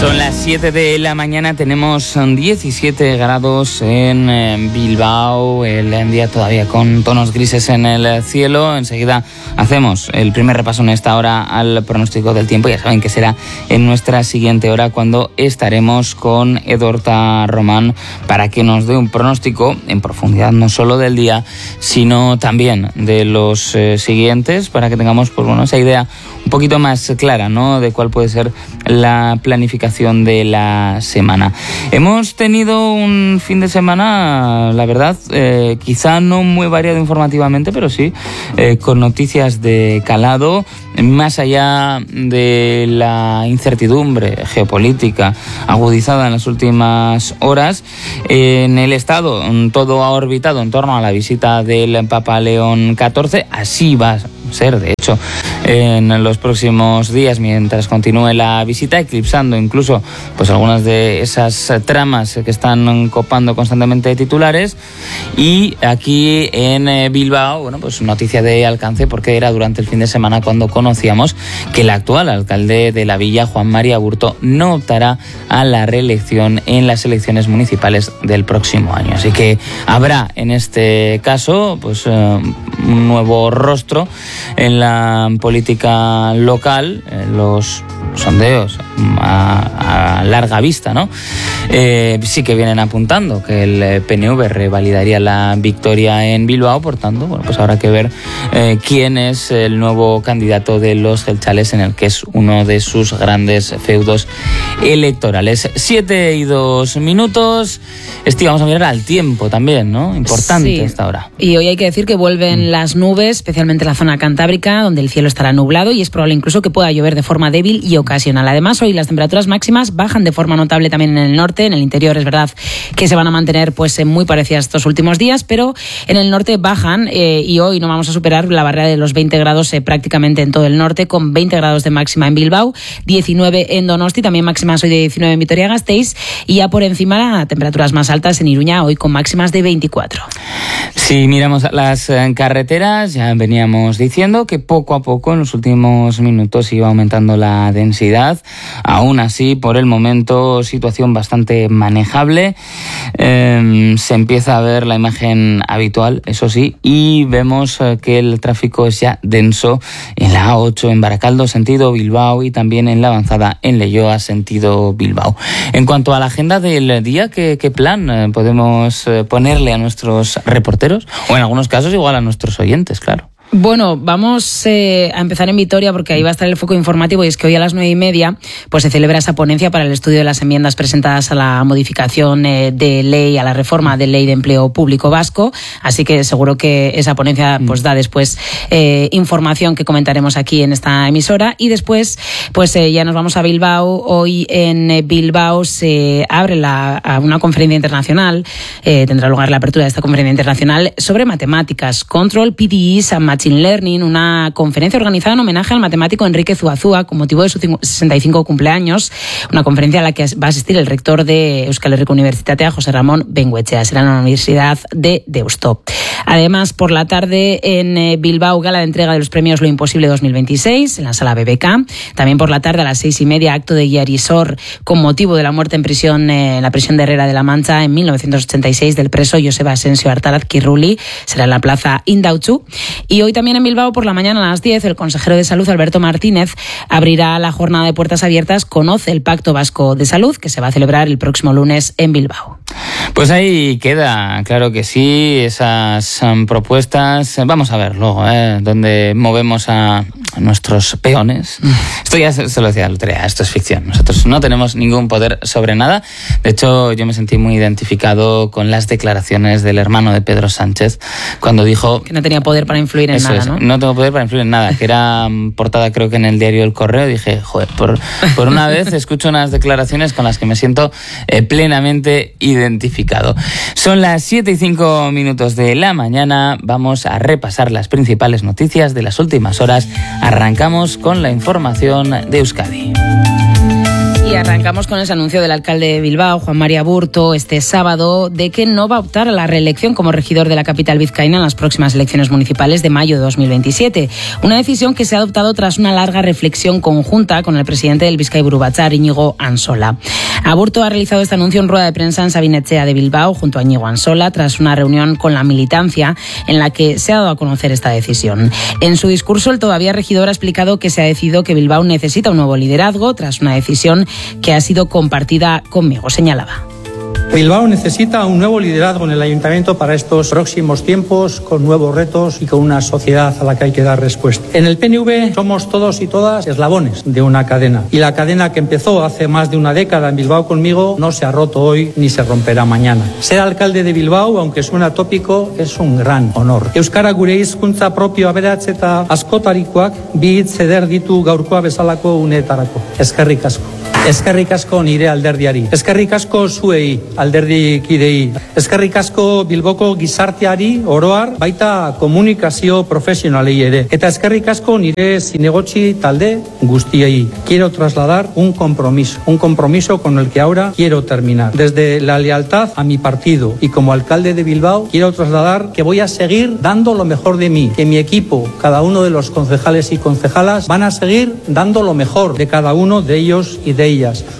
Son las 7 de la mañana, tenemos 17 grados en Bilbao, el día todavía con tonos grises en el cielo. Enseguida hacemos el primer repaso en esta hora al pronóstico del tiempo. Ya saben que será en nuestra siguiente hora cuando estaremos con Edorta Román para que nos dé un pronóstico en profundidad no solo del día, sino también de los siguientes, para que tengamos esa idea un poquito más clara, ¿no?, de cuál puede ser la planificación de la semana. Hemos tenido un fin de semana, la verdad, quizá no muy variado informativamente, pero sí con noticias de calado, más allá de la incertidumbre geopolítica agudizada en las últimas horas. En el Estado todo ha orbitado en torno a la visita del Papa León XIV. Así va a ser, de hecho, en los próximos días, mientras continúe la visita, eclipsando incluso pues algunas de esas tramas que están copando constantemente de titulares. Y aquí en Bilbao, pues noticia de alcance, porque era durante el fin de semana cuando conocíamos que el actual alcalde de la villa, Juan María Aburto, no optará a la reelección en las elecciones municipales del próximo año. Así que habrá en este caso pues un nuevo rostro en la política local. Los sondeos a larga vista, ¿no? Sí que vienen apuntando que el PNV revalidaría la victoria en Bilbao. Por tanto, pues habrá que ver quién es el nuevo candidato de los Jeltzales, en el que es uno de sus grandes feudos electorales. 7:02. Vamos a mirar al tiempo también, ¿no? Importante esta hora. Y hoy hay que decir que vuelven las nubes, especialmente en la zona cantábrica, donde el cielo estará nublado y es probable incluso que pueda llover de forma débil y ocasional. Además, hoy las temperaturas máximas bajan de forma notable también en el norte. En el interior es verdad que se van a mantener pues muy parecidas estos últimos días, pero en el norte bajan y hoy no vamos a superar la barrera de los 20 grados prácticamente en todo el norte, con 20 grados de máxima en Bilbao, 19 en Donosti, también máximas hoy de 19 en Vitoria-Gasteiz, y ya por encima temperaturas más altas en Iruña, hoy con máximas de 24. Si miramos las carreteras, ya veníamos diciendo que poco a poco en los últimos minutos iba aumentando la densidad. Aún así, por el momento, situación bastante manejable. Se empieza a ver la imagen habitual, eso sí, y vemos que el tráfico es ya denso en la A8 en Baracaldo, sentido Bilbao, y también en la avanzada en Leioa, sentido Bilbao. En cuanto a la agenda del día, ¿qué plan podemos ponerle a nuestros reporteros? O en algunos casos igual a nuestros oyentes, claro. Bueno, vamos a empezar en Vitoria, porque ahí va a estar el foco informativo, y es que hoy a las 9:30 pues se celebra esa ponencia para el estudio de las enmiendas presentadas a la modificación de ley, a la reforma de ley de empleo público vasco. Así que seguro que esa ponencia pues da después información que comentaremos aquí en esta emisora. Y después pues ya nos vamos a Bilbao. Hoy en Bilbao se abre una conferencia internacional, tendrá lugar la apertura de esta conferencia internacional sobre matemáticas, Control, PDEs and Machine Learning, una conferencia organizada en homenaje al matemático Enrique Zuazua con motivo de su 65 cumpleaños, una conferencia a la que va a asistir el rector de Euskal Herriko Unibertsitatea, José Ramón Bengoechea. Será en la Universidad de Deusto. Además, por la tarde en Bilbao, gala de entrega de los premios Lo Imposible 2026 en la sala BBK. También por la tarde a las 6:30, acto de Yarisor con motivo de la muerte en prisión en la prisión de Herrera de la Mancha en 1986 del preso Joseba Asensio Artaraz Kirruli. Será en la plaza Indautxu. Y hoy también en Bilbao, por la mañana a las 10, el consejero de Salud, Alberto Martínez, abrirá la jornada de puertas abiertas Conoce el Pacto Vasco de Salud, que se va a celebrar el próximo lunes en Bilbao. Pues ahí queda, claro que sí, esas propuestas. Vamos a ver luego, dónde movemos a nuestros peones. Esto ya se lo decía Lutrea, esto es ficción. Nosotros no tenemos ningún poder sobre nada. De hecho, yo me sentí muy identificado con las declaraciones del hermano de Pedro Sánchez, cuando dijo que no tenía poder para influir en nada, ¿no? No tengo poder para influir en nada, que era portada creo que en el diario El Correo. Dije, joder, por una vez escucho unas declaraciones con las que me siento plenamente identificado. Son las 7:05 de la mañana. Vamos a repasar las principales noticias de las últimas horas. Arrancamos con la información de Euskadi. Y arrancamos con ese anuncio del alcalde de Bilbao, Juan Mari Aburto, este sábado, de que no va a optar a la reelección como regidor de la capital vizcaína en las próximas elecciones municipales de mayo de 2027. Una decisión que se ha adoptado tras una larga reflexión conjunta con el presidente del Bizkai Buru Batzar, Íñigo Ansola. Aburto ha realizado este anuncio en rueda de prensa en Sabinetxea de Bilbao junto a Íñigo Ansola tras una reunión con la militancia en la que se ha dado a conocer esta decisión. En su discurso, el todavía regidor ha explicado que se ha decidido que Bilbao necesita un nuevo liderazgo tras una decisión que ha sido compartida conmigo, señalaba. Bilbao necesita un nuevo liderazgo en el ayuntamiento para estos próximos tiempos, con nuevos retos y con una sociedad a la que hay que dar respuesta. En el PNV somos todos y todas eslabones de una cadena. Y la cadena que empezó hace más de una década en Bilbao conmigo no se ha roto hoy ni se romperá mañana. Ser alcalde de Bilbao, aunque suena tópico, es un gran honor. Euskara gure hizkuntza propio aberats eta askotarikoak bi hitz eder ditu gaurkoa bezalako uneetarako. Eskerrik asko. Eskerrik asko nire alderdiari. Eskerrik asko zuei alderdikidei. Eskerrik asko Bilboko gizarteari oroar, baita komunikazio profesionalei ere. Eta eskerrik asko nire zinegotzi talde guztiei. Quiero trasladar un compromiso con el que ahora quiero terminar. Desde la lealtad a mi partido y como alcalde de Bilbao, quiero trasladar que voy a seguir dando lo mejor de mí, que mi equipo, cada uno de los concejales y concejalas, van a seguir dando lo mejor de cada uno de ellos y de ellas.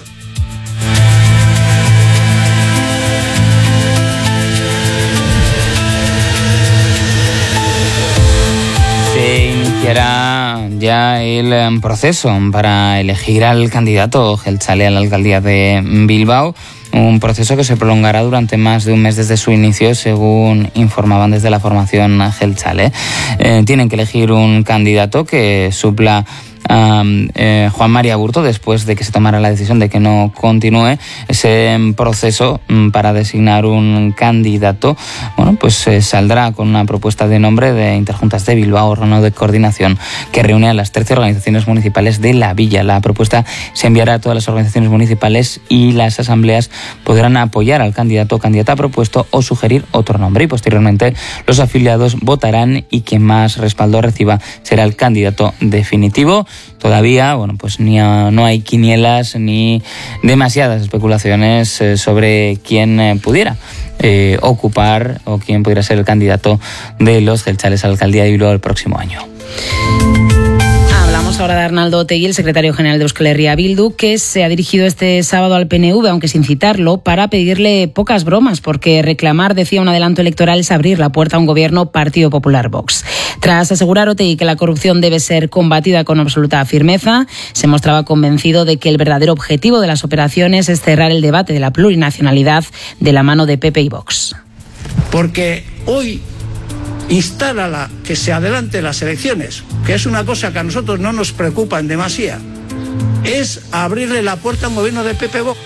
Se iniciará ya el proceso para elegir al candidato jeltzale a la alcaldía de Bilbao. Un proceso que se prolongará durante más de un mes desde su inicio, según informaban desde la formación jeltzale. Tienen que elegir un candidato que supla a Juan Mari Aburto después de que se tomara la decisión de que no continúe ese proceso para designar un candidato. Bueno, pues saldrá con una propuesta de nombre de Interjuntas de Bilbao, órgano de coordinación que reúne a las 13 organizaciones municipales de la villa. La propuesta se enviará a todas las organizaciones municipales y las asambleas podrán apoyar al candidato o candidata propuesto o sugerir otro nombre, y posteriormente los afiliados votarán y quien más respaldo reciba será el candidato definitivo. Todavía, bueno, pues no hay quinielas ni demasiadas especulaciones sobre quién pudiera ocupar o quién pudiera ser el candidato de los jeltzales a la alcaldía de Bilbao el próximo año. Hablamos ahora de Arnaldo Otegi, el secretario general de Euskal Herria Bildu, que se ha dirigido este sábado al PNV, aunque sin citarlo, para pedirle pocas bromas, porque reclamar, decía, un adelanto electoral es abrir la puerta a un gobierno Partido Popular Vox. Tras asegurar Otegi que la corrupción debe ser combatida con absoluta firmeza, se mostraba convencido de que el verdadero objetivo de las operaciones es cerrar el debate de la plurinacionalidad de la mano de PP y Vox. Porque hoy instálala que se adelante las elecciones, que es una cosa que a nosotros no nos preocupa en demasía, es abrirle la puerta a un gobierno de PP Vox.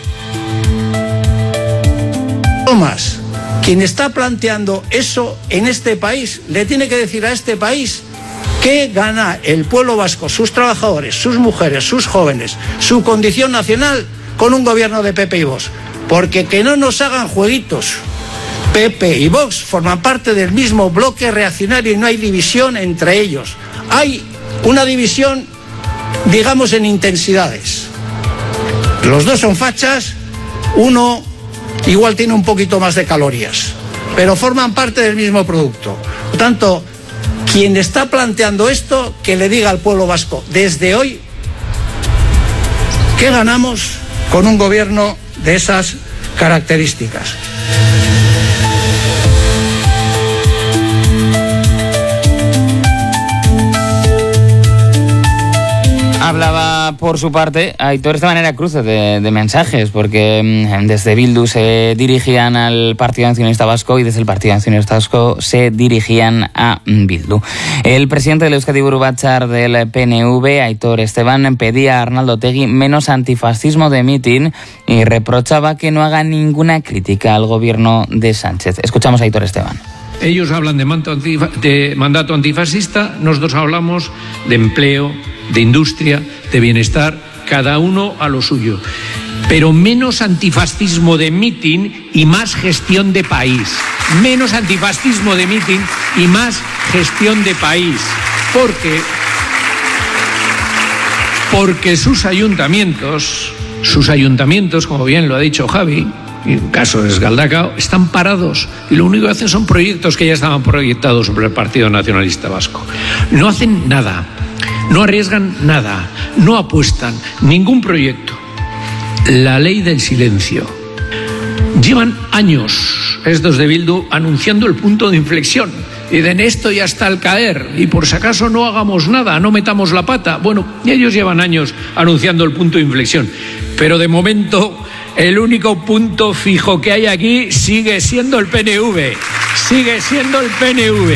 Tomás, quien está planteando eso en este país, le tiene que decir a este país qué gana el pueblo vasco, sus trabajadores, sus mujeres, sus jóvenes, su condición nacional con un gobierno de PP y Vox. Porque que no nos hagan jueguitos. PP y Vox forman parte del mismo bloque reaccionario y no hay división entre ellos. Hay una división, digamos, en intensidades. Los dos son fachas, uno igual tiene un poquito más de calorías, pero forman parte del mismo producto. Por tanto, quien está planteando esto, que le diga al pueblo vasco desde hoy qué ganamos con un gobierno de esas características. Hablaba por su parte Aitor de manera cruce de mensajes, porque desde Bildu se dirigían al Partido Nacionalista Vasco y desde el Partido Nacionalista Vasco se dirigían a Bildu. El presidente del Euskadi Buru Batzar del PNV, Aitor Esteban, pedía a Arnaldo Otegi menos antifascismo de mitin y reprochaba que no haga ninguna crítica al gobierno de Sánchez. Escuchamos a Aitor Esteban. Ellos hablan de mandato antifascista, nosotros hablamos de empleo, de industria, de bienestar, cada uno a lo suyo. Pero menos antifascismo de mitin y más gestión de país. Menos antifascismo de mitin y más gestión de país. Porque sus ayuntamientos Sus ayuntamientos, como bien lo ha dicho Javi, en el caso de Galdakao, están parados y lo único que hacen son proyectos que ya estaban proyectados sobre el Partido Nacionalista Vasco. No hacen nada, no arriesgan nada, no apuestan ningún proyecto. La ley del silencio. Llevan años estos de Bildu anunciando el punto de inflexión. Y de esto ya está al caer, y por si acaso no hagamos nada, no metamos la pata. Bueno, ellos llevan años anunciando el punto de inflexión, pero de momento el único punto fijo que hay aquí sigue siendo el PNV. Sigue siendo el PNV.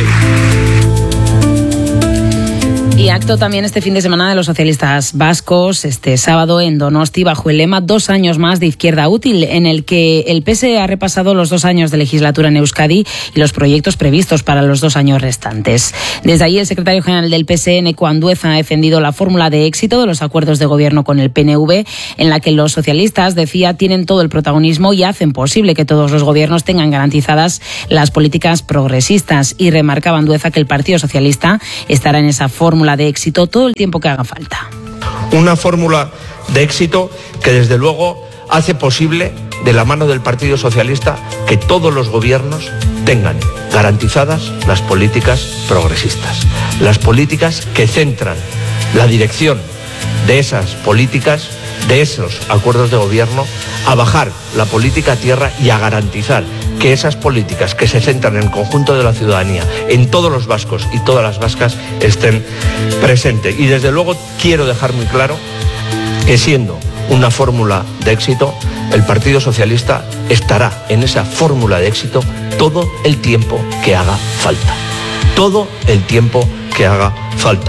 Y acto también este fin de semana de los socialistas vascos, este sábado en Donosti, bajo el lema 2 años más de izquierda útil, en el que el PSE ha repasado los 2 años de legislatura en Euskadi y los proyectos previstos para los 2 años restantes. Desde allí, el secretario general del PSE, Neco Andueza, ha defendido la fórmula de éxito de los acuerdos de gobierno con el PNV, en la que los socialistas, decía, tienen todo el protagonismo y hacen posible que todos los gobiernos tengan garantizadas las políticas progresistas. Y remarcaba Andueza que el Partido Socialista estará en esa fórmula de éxito todo el tiempo que haga falta. Una fórmula de éxito que desde luego hace posible, de la mano del Partido Socialista, que todos los gobiernos tengan garantizadas las políticas progresistas, las políticas que centran la dirección de esas políticas, de esos acuerdos de gobierno, a bajar la política a tierra y a garantizar que esas políticas que se centran en el conjunto de la ciudadanía, en todos los vascos y todas las vascas, estén presentes. Y desde luego quiero dejar muy claro que, siendo una fórmula de éxito, el Partido Socialista estará en esa fórmula de éxito todo el tiempo que haga falta. Todo el tiempo que haga falta.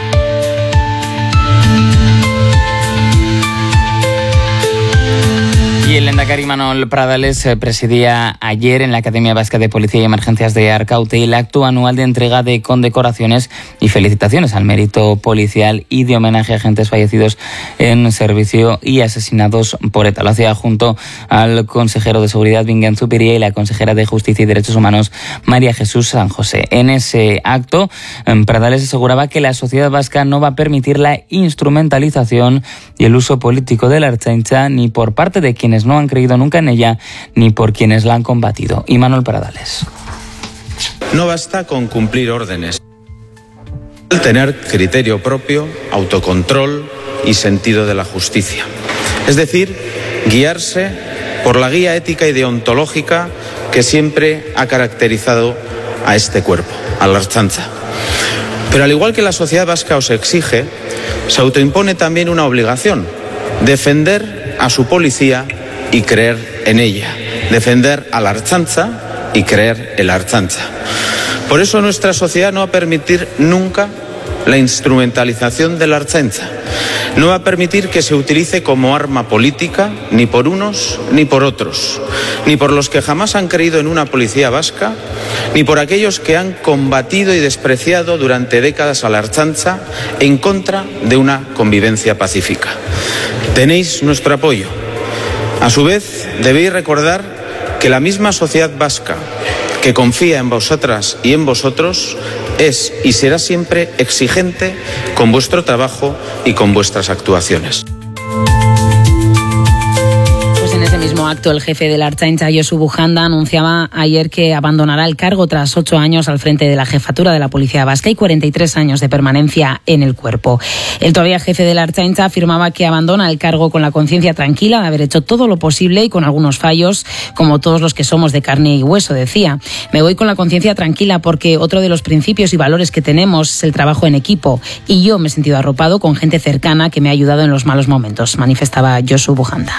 Y el lehendakari Manol Pradales presidía ayer en la Academia Vasca de Policía y Emergencias de Arkaute el acto anual de entrega de condecoraciones y felicitaciones al mérito policial y de homenaje a agentes fallecidos en servicio y asesinados por ETA. Lo hacía junto al consejero de Seguridad Bingen Zupiria y la consejera de Justicia y Derechos Humanos María Jesús San José. En ese acto, Pradales aseguraba que la sociedad vasca no va a permitir la instrumentalización y el uso político de la Ertzaintza, ni por parte de quienes no han creído nunca en ella, ni por quienes la han combatido. Y Manol Pradales. No basta con cumplir órdenes. Tener criterio propio, autocontrol y sentido de la justicia. Es decir, guiarse por la guía ética y deontológica que siempre ha caracterizado a este cuerpo, a la Ertzaintza. Pero al igual que la sociedad vasca os exige, se autoimpone también una obligación: defender a su policía y creer en ella, defender a la Ertzaintza y creer en la Ertzaintza. Por eso nuestra sociedad no va a permitir nunca la instrumentalización de la Ertzaintza. No va a permitir que se utilice como arma política, ni por unos ni por otros, ni por los que jamás han creído en una policía vasca, ni por aquellos que han combatido y despreciado durante décadas a la Ertzaintza en contra de una convivencia pacífica. Tenéis nuestro apoyo. A su vez, debéis recordar que la misma sociedad vasca que confía en vosotras y en vosotros es y será siempre exigente con vuestro trabajo y con vuestras actuaciones. En ese mismo acto, el jefe de la Ertzaintza, Josu Bujanda, anunciaba ayer que abandonará el cargo tras 8 años al frente de la jefatura de la Policía Vasca y 43 años de permanencia en el cuerpo. El todavía jefe de la Ertzaintza afirmaba que abandona el cargo con la conciencia tranquila de haber hecho todo lo posible y con algunos fallos, como todos los que somos de carne y hueso, decía. Me voy con la conciencia tranquila porque otro de los principios y valores que tenemos es el trabajo en equipo, y yo me he sentido arropado con gente cercana que me ha ayudado en los malos momentos, manifestaba Josu Bujanda.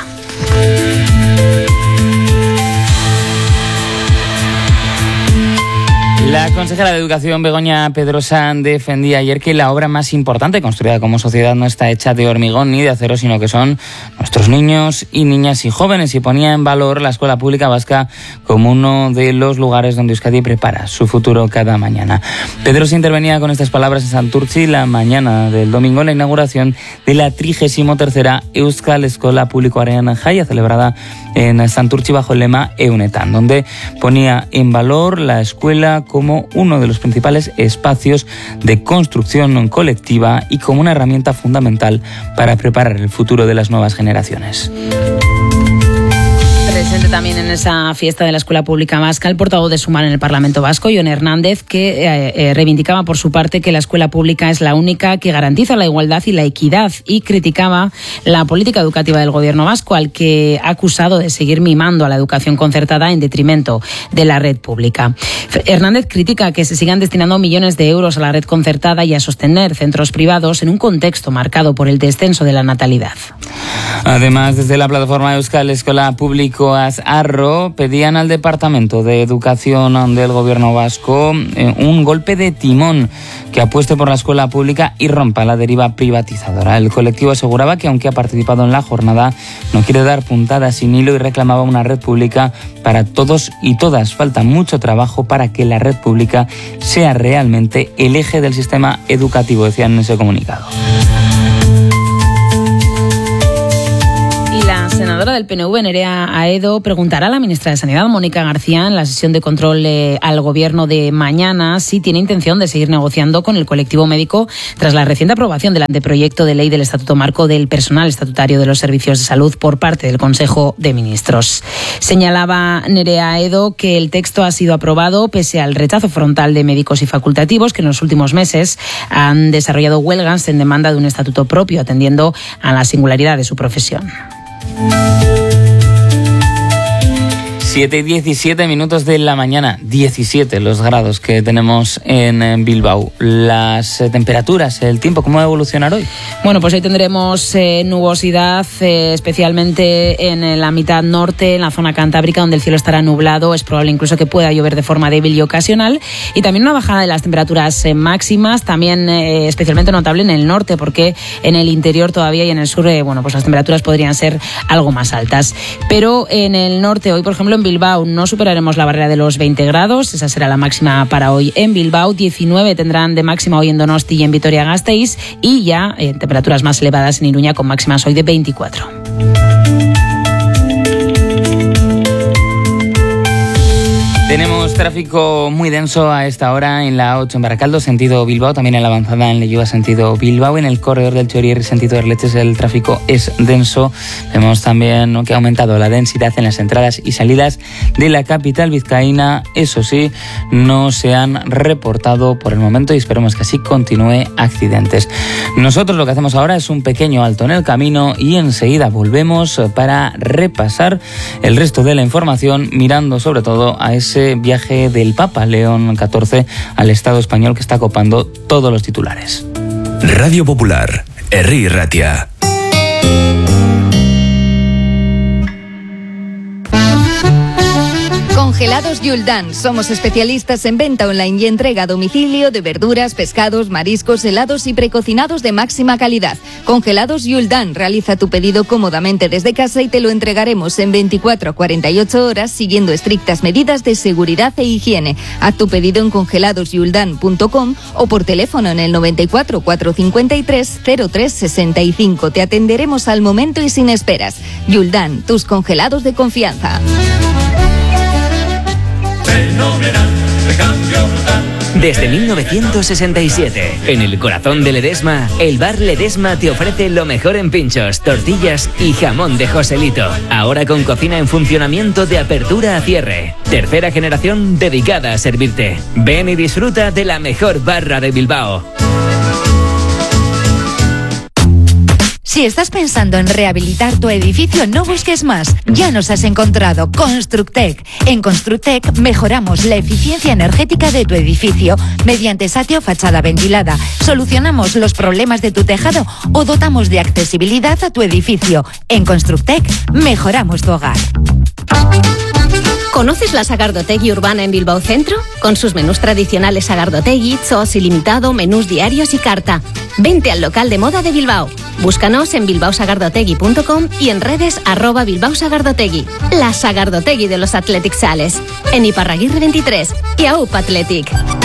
La consejera de Educación, Begoña Pedrosa, defendía ayer que la obra más importante construida como sociedad no está hecha de hormigón ni de acero, sino que son nuestros niños y niñas y jóvenes, y ponía en valor la escuela pública vasca como uno de los lugares donde Euskadi prepara su futuro cada mañana. Pedrosa intervenía con estas palabras en Santurtzi la mañana del domingo en la inauguración de la 33ª Euskal Eskola Publikoaren Jaia, celebrada en Santurtzi bajo el lema Eunetan, donde ponía en valor la escuela como uno de los principales espacios de construcción colectiva y como una herramienta fundamental para preparar el futuro de las nuevas generaciones. Presente también en esa fiesta de la Escuela Pública Vasca el portavoz de Sumar en el Parlamento Vasco, Jon Hernández, que reivindicaba por su parte que la escuela pública es la única que garantiza la igualdad y la equidad, y criticaba la política educativa del gobierno vasco, al que ha acusado de seguir mimando a la educación concertada en detrimento de la red pública. Hernández critica que se sigan destinando millones de euros a la red concertada y a sostener centros privados en un contexto marcado por el descenso de la natalidad. Además, desde la plataforma Euskal Eskola Publikoaz Arro pedían al Departamento de Educación del Gobierno vasco un golpe de timón que apueste por la escuela pública y rompa la deriva privatizadora. El colectivo aseguraba que, aunque ha participado en la jornada, no quiere dar puntadas sin hilo y reclamaba una red pública para todos y todas. Falta mucho trabajo para que la red pública sea realmente el eje del sistema educativo, decían en ese comunicado. La senadora del PNV, Nerea Aedo, preguntará a la ministra de Sanidad, Mónica García, en la sesión de control al Gobierno de mañana si tiene intención de seguir negociando con el colectivo médico tras la reciente aprobación del anteproyecto de ley del Estatuto Marco del Personal Estatutario de los Servicios de Salud por parte del Consejo de Ministros. Señalaba Nerea Aedo que el texto ha sido aprobado pese al rechazo frontal de médicos y facultativos que en los últimos meses han desarrollado huelgas en demanda de un estatuto propio, atendiendo a la singularidad de su profesión. 7:17 de la mañana, 17 los grados que tenemos en Bilbao. Las temperaturas, el tiempo, ¿cómo va a evolucionar hoy? Bueno, pues hoy tendremos nubosidad, especialmente en la mitad norte, en la zona cantábrica, donde el cielo estará nublado. Es probable incluso que pueda llover de forma débil y ocasional. Y también una bajada de las temperaturas máximas, también especialmente notable en el norte, porque en el interior todavía y en el sur, pues las temperaturas podrían ser algo más altas. Pero en el norte, hoy por ejemplo en Bilbao no superaremos la barrera de los 20 grados, esa será la máxima para hoy en Bilbao. 19 tendrán de máxima hoy en Donosti y en Vitoria-Gasteiz, y ya temperaturas más elevadas en Iruña con máximas hoy de 24. Tenemos tráfico muy denso a esta hora en la 8 en Baracaldo, sentido Bilbao, también en la avanzada en Leioa, sentido Bilbao. En el corredor del Chorierri, sentido Erleches, el tráfico es denso. Vemos también que ha aumentado la densidad en las entradas y salidas de la capital vizcaína. Eso sí, no se han reportado por el momento y esperemos que así continúe accidentes. Nosotros lo que hacemos ahora es un pequeño alto en el camino y enseguida volvemos para repasar el resto de la información, mirando sobre todo a ese viaje del Papa León XIV al Estado español que está copando todos los titulares. Radio Popular, Herri Ratia. Congelados Yuldan. Somos especialistas en venta online y entrega a domicilio de verduras, pescados, mariscos, helados y precocinados de máxima calidad. Congelados Yuldan. Realiza tu pedido cómodamente desde casa y te lo entregaremos en 24 a 48 horas siguiendo estrictas medidas de seguridad e higiene. Haz tu pedido en congeladosyuldan.com o por teléfono en el 94 453 0365. Te atenderemos al momento y sin esperas. Yuldan, tus congelados de confianza. Desde 1967, en el corazón de Ledesma, el bar Ledesma te ofrece lo mejor en pinchos, tortillas y jamón de Joselito. Ahora con cocina en funcionamiento de apertura a cierre. Tercera generación dedicada a servirte. Ven y disfruta de la mejor barra de Bilbao. Si estás pensando en rehabilitar tu edificio, no busques más. Ya nos has encontrado. Constructec. En Constructec mejoramos la eficiencia energética de tu edificio mediante satio fachada ventilada. Solucionamos los problemas de tu tejado o dotamos de accesibilidad a tu edificio. En Constructec mejoramos tu hogar. ¿Conoces la Sagardotegi Urbana en Bilbao Centro? Con sus menús tradicionales Sagardotegi, Zos ilimitado, menús diarios y carta. Vente al local de moda de Bilbao. Búscanos en bilbaosagardotegi.com y en redes @bilbaosagardotegi. La Sagardotegi de los Athletic Sales. En Iparraguirre 23 y AUP Athletic.